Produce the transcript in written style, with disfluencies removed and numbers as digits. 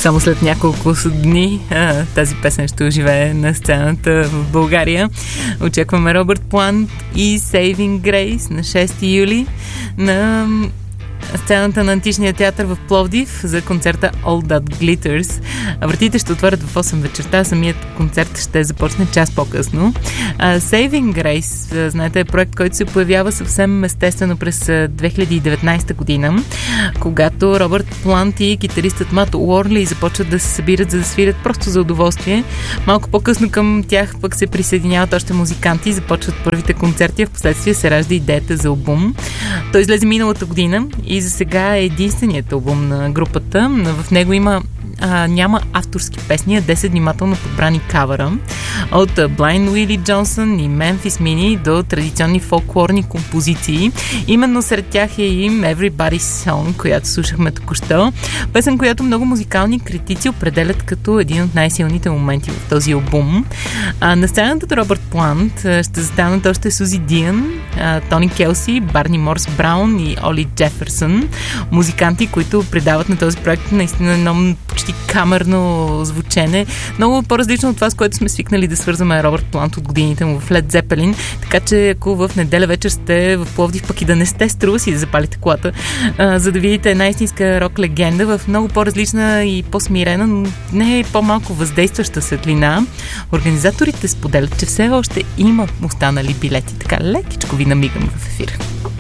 Само след няколко дни тази песен ще оживее на сцената в България. Очакваме Робърт Плант и Saving Grace на 6 юли на сцената на Античния театър в Пловдив за концерта All That Glitters. Вратите ще отворят в 8 вечерта, самият концерт ще започне час по-късно. Saving Grace, знаете, е проект, който се появява съвсем естествено през 2019 година, когато Робърт Плант и китаристът Мат Уорли започват да се събират, за да свирят просто за удоволствие. Малко по-късно към тях пък се присъединяват още музиканти, започват първите концерти, а в последствие се ражда идеята за албум. Той излезе миналата година и за сега е единственият албум на групата. В него няма авторски песни, а 10 внимателно подбрани кавъра. От Blind Willie Johnson и Memphis Mini до традиционни фолклорни композиции. Именно сред тях е и Everybody's Song, която слушахме току-що. Песен, която много музикални критици определят като един от най-силните моменти в този албум. На сцената до Робърт Плант ще застанат още Сузи Диан, Тони Келси, Барни Морс Браун и Оли Джеферсън. Музиканти, които придават на този проект наистина едно почти камерно звучене. Много по-различно от това, с което сме свикнали да свързваме Робърт Плант от годините му в Led Zeppelin. Така че ако в неделя вечер сте в Пловдив, пък и да не сте, струва си да запалите колата, за да видите една истинска рок легенда в много по-различна и по-смирена, но не е по-малко въздействаща светлина. Организаторите споделят, че все още има останали билети. Така лекичко ви намигам в ефира.